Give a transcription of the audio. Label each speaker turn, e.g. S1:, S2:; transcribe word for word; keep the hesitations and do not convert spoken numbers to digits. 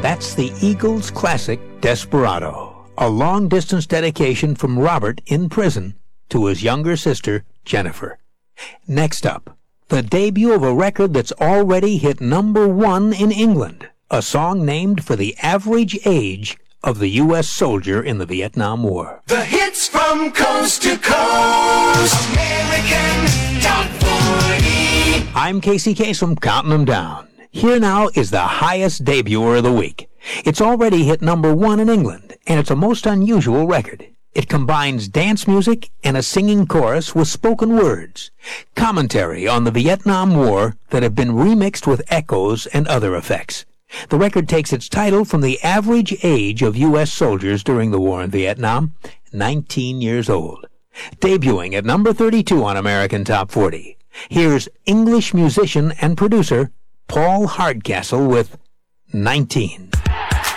S1: That's the Eagles' classic Desperado, a long-distance dedication from Robert in prison to his younger sister, Jennifer. Next up, the debut of a record that's already hit number one in England, a song named for the average age of the U S soldier in the Vietnam War.
S2: The hits from coast to coast, American Top forty.
S1: I'm Casey Kasem, counting them down. Here now is the highest debuter of the week. It's already hit number one in England, and it's a most unusual record. It combines dance music and a singing chorus with spoken words, commentary on the Vietnam War that have been remixed with echoes and other effects. The record takes its title from the average age of U S soldiers during the war in Vietnam, nineteen years old. Debuting at number thirty-two on American Top forty, here's English musician and producer Paul Hardcastle with nineteen.